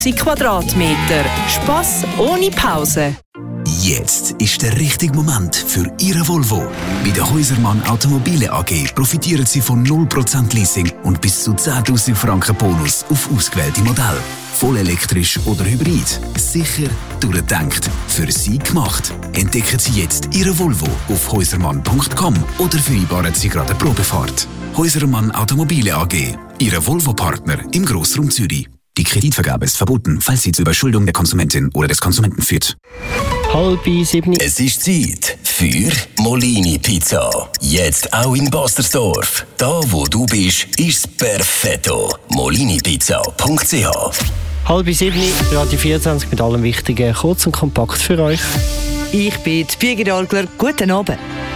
Quadratmeter. Spass ohne Pause. Jetzt ist der richtige Moment für Ihre Volvo. Bei der Häusermann Automobile AG profitieren Sie von 0% Leasing und bis zu 10'000 Franken Bonus auf ausgewählte Modelle. Vollelektrisch oder hybrid. Sicher, durchdacht, für Sie gemacht. Entdecken Sie jetzt Ihre Volvo auf häusermann.com oder vereinbaren Sie gerade eine Probefahrt. Häusermann Automobile AG. Ihre Volvo-Partner im Grossraum Zürich. Die Kreditvergabe ist verboten, falls sie zur Überschuldung der Konsumentin oder des Konsumenten führt. 6:30. Es ist Zeit für Molini Pizza. Jetzt auch in Bastersdorf. Da, wo du bist, ist's perfetto. molinipizza.ch 6:30, Radio 24 mit allem Wichtigen, kurz und kompakt für euch. Ich bin Birgit Algler. Guten Abend.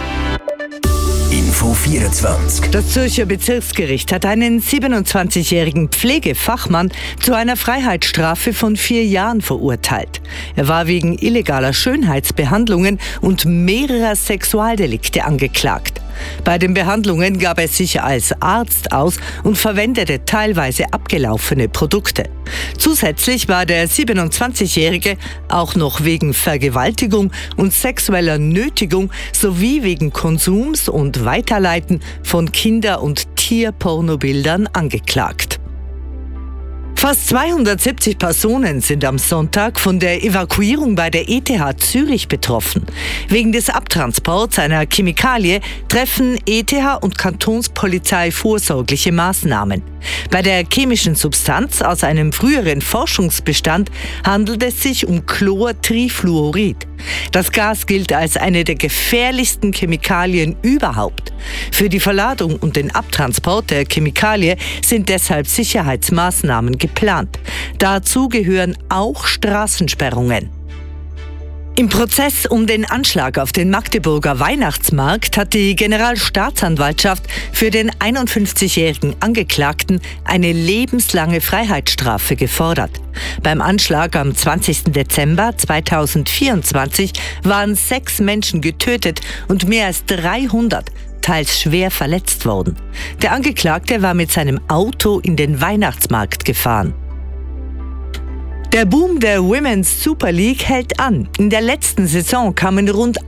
Info 24. Das Zürcher Bezirksgericht hat einen 27-jährigen Pflegefachmann zu einer Freiheitsstrafe von 4 Jahren verurteilt. Er war wegen illegaler Schönheitsbehandlungen und mehrerer Sexualdelikte angeklagt. Bei den Behandlungen gab er sich als Arzt aus und verwendete teilweise abgelaufene Produkte. Zusätzlich war der 27-Jährige auch noch wegen Vergewaltigung und sexueller Nötigung sowie wegen Konsums und Weiterleiten von Kinder- und Tierpornobildern angeklagt. Fast 270 Personen sind am Sonntag von der Evakuierung bei der ETH Zürich betroffen. Wegen des Abtransports einer Chemikalie treffen ETH und Kantonspolizei vorsorgliche Maßnahmen. Bei der chemischen Substanz aus einem früheren Forschungsbestand handelt es sich um Chlortrifluorid. Das Gas gilt als eine der gefährlichsten Chemikalien überhaupt. Für die Verladung und den Abtransport der Chemikalie sind deshalb Sicherheitsmaßnahmen geplant. Dazu gehören auch Straßensperrungen. Im Prozess um den Anschlag auf den Magdeburger Weihnachtsmarkt hat die Generalstaatsanwaltschaft für den 51-jährigen Angeklagten eine lebenslange Freiheitsstrafe gefordert. Beim Anschlag am 20. Dezember 2024 waren 6 Menschen getötet und mehr als 300 teils schwer verletzt worden. Der Angeklagte war mit seinem Auto in den Weihnachtsmarkt gefahren. Der Boom der Women's Super League hält an. In der letzten Saison kamen rund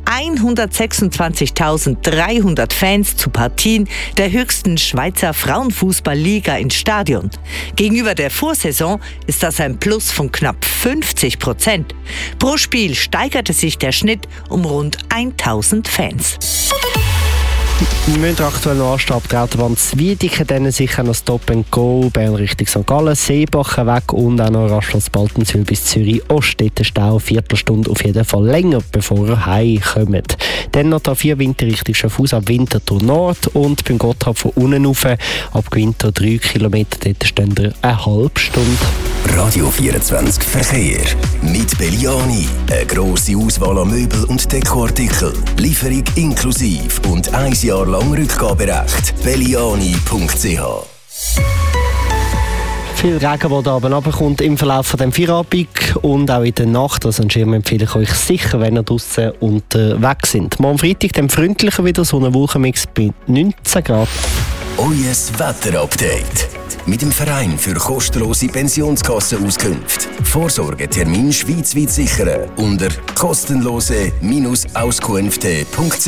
126.300 Fans zu Partien der höchsten Schweizer Frauenfußballliga ins Stadion. Gegenüber der Vorsaison ist das ein Plus von knapp 50%. Pro Spiel steigerte sich der Schnitt um rund 1.000 Fans. Wir müssen aktuell noch anstehen, die Autobahn Zwiedingen, dann sicher noch Stop and Go, Bern Richtung St. Gallen, Seebachen weg und auch noch Rastplatz Baltenswil bis Zürich Ost, dort Stau, Viertelstunde auf jeden Fall länger, bevor ihr heimkommt. Dann noch A4 Winter Richtung Schaffhausen ab Winterthur Nord und beim Gotthard von unten rauf ab Winter 3 Kilometer, dort stehen ihr eine halbe Stunde. Radio 24 Verkehr. Mit Belliani. Eine grosse Auswahl an Möbel und Dekoartikel. Lieferung inklusiv und 1 Jahr lang Rückgaberecht. Belliani.ch Viel Regen, der da oben runterkommt im Verlauf von dem Feierabend und auch in der Nacht. Also einen Schirm empfehle ich euch sicher, wenn ihr draussen unterwegs sind. Morgen Freitag dann freundlicher wieder, so ein Wolkenmix bei 19 Grad. Euer Wetterupdate. Mit dem Verein für kostenlose Pensionskassenauskünfte. Vorsorgetermin schweizweit sichern unter kostenlose-auskünfte.ch.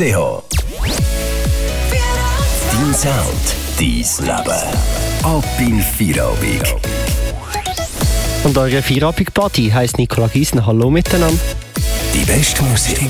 Dein Sound, dein Leben. Ab in Feierabend. Und eure Feierabend-Party heisst Nicola Giesen. Hallo miteinander. Die beste Musik.